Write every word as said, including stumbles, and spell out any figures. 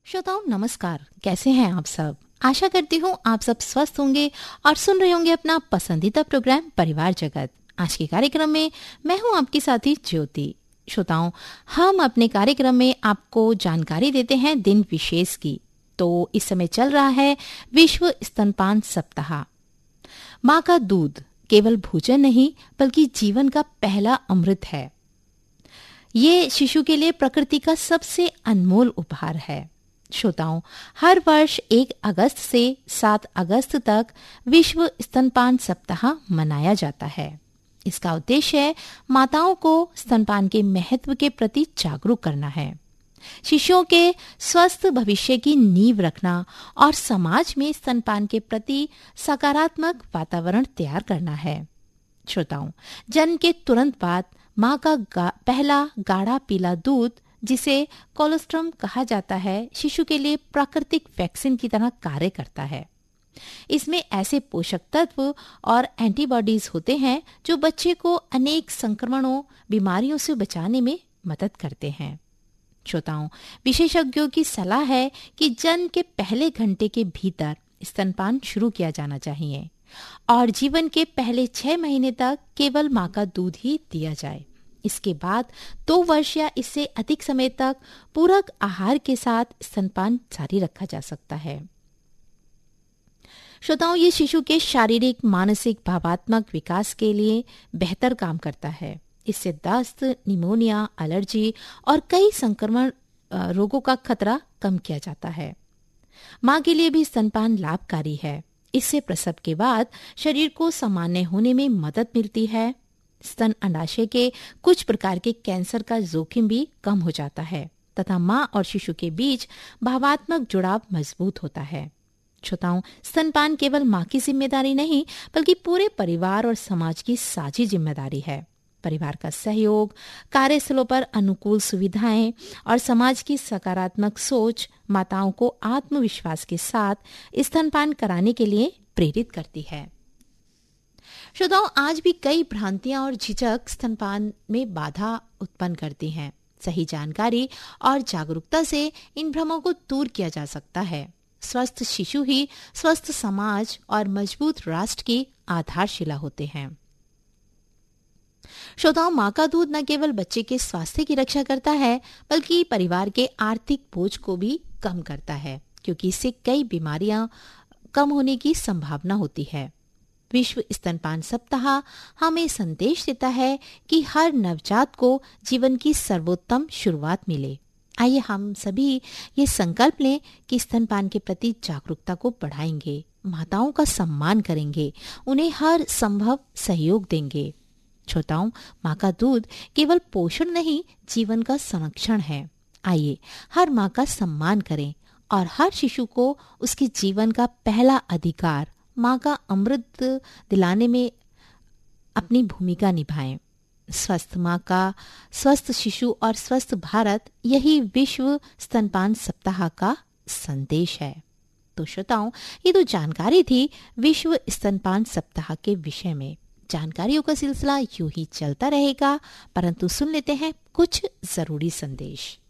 श्रोताओं नमस्कार, कैसे हैं आप सब। आशा करती हूँ आप सब स्वस्थ होंगे और सुन रहे होंगे अपना पसंदीदा प्रोग्राम परिवार जगत। आज के कार्यक्रम में मैं हूँ आपकी साथी ज्योति। श्रोताओं, हम अपने कार्यक्रम में आपको जानकारी देते हैं दिन विशेष की। तो इस समय चल रहा है विश्व स्तनपान सप्ताह। माँ का दूध केवल भोजन नहीं बल्कि जीवन का पहला अमृत है। ये शिशु के लिए प्रकृति का सबसे अनमोल उपहार है। श्रोताओं, हर वर्ष एक अगस्त से सात अगस्त तक विश्व स्तनपान सप्ताह मनाया जाता है। इसका उद्देश्य है माताओं को स्तनपान के महत्व के प्रति जागरूक करना है, शिशुओं के स्वस्थ भविष्य की नींव रखना और समाज में स्तनपान के प्रति सकारात्मक वातावरण तैयार करना है। श्रोताओं, जन्म के तुरंत बाद माँ का गा, पहला गाढ़ा पीला दूध, जिसे कोलोस्ट्रम कहा जाता है, शिशु के लिए प्राकृतिक वैक्सीन की तरह कार्य करता है। इसमें ऐसे पोषक तत्व और एंटीबॉडीज होते हैं जो बच्चे को अनेक संक्रमणों, बीमारियों से बचाने में मदद करते हैं। श्रोताओं, विशेषज्ञों की सलाह है कि जन्म के पहले घंटे के भीतर स्तनपान शुरू किया जाना चाहिए और जीवन के पहले छह महीने तक केवल माँ का दूध ही दिया जाए। इसके बाद दो वर्ष या इससे अधिक समय तक पूरक आहार के साथ स्तनपान जारी रखा जा सकता है। श्रोताओं, ये शिशु के शारीरिक, मानसिक, भावात्मक विकास के लिए बेहतर काम करता है। इससे दस्त, निमोनिया, एलर्जी और कई संक्रमण रोगों का खतरा कम किया जाता है। माँ के लिए भी स्तनपान लाभकारी है। इससे प्रसव के बाद शरीर को सामान्य होने में मदद मिलती है। स्तन अंडाशय के कुछ प्रकार के कैंसर का जोखिम भी कम हो जाता है तथा माँ और शिशु के बीच भावात्मक जुड़ाव मजबूत होता है। श्रोताओं, स्तनपान केवल माँ की जिम्मेदारी नहीं बल्कि पूरे परिवार और समाज की साझी जिम्मेदारी है। परिवार का सहयोग, कार्यस्थलों पर अनुकूल सुविधाएं और समाज की सकारात्मक सोच माताओं को आत्मविश्वास के साथ स्तनपान कराने के लिए प्रेरित करती है। श्रोताओं, आज भी कई भ्रांतियां और झिझक स्तनपान में बाधा उत्पन्न करती हैं। सही जानकारी और जागरूकता से इन भ्रमों को दूर किया जा सकता है। स्वस्थ शिशु ही स्वस्थ समाज और मजबूत राष्ट्र की आधारशिला होते हैं। श्रोताओं, माँ का दूध न केवल बच्चे के स्वास्थ्य की रक्षा करता है बल्कि परिवार के आर्थिक बोझ को भी कम करता है, क्योंकि इससे कई बीमारियां कम होने की संभावना होती है। विश्व स्तनपान सप्ताह हमें संदेश देता है कि हर नवजात को जीवन की सर्वोत्तम शुरुआत मिले। आइए हम सभी ये संकल्प लें कि स्तनपान के प्रति जागरूकता को बढ़ाएंगे, माताओं का सम्मान करेंगे, उन्हें हर संभव सहयोग देंगे। श्रोताओं, माँ का दूध केवल पोषण नहीं, जीवन का संरक्षण है। आइए हर माँ का सम्मान करें और हर शिशु को उसके जीवन का पहला अधिकार, माँ का अमृत दिलाने में अपनी भूमिका निभाएं। स्वस्थ माँ का स्वस्थ शिशु और स्वस्थ भारत, यही विश्व स्तनपान सप्ताह का संदेश है। तो श्रोताओं, ये तो जानकारी थी विश्व स्तनपान सप्ताह के विषय में। जानकारियों का सिलसिला यूं ही चलता रहेगा, परंतु सुन लेते हैं कुछ जरूरी संदेश।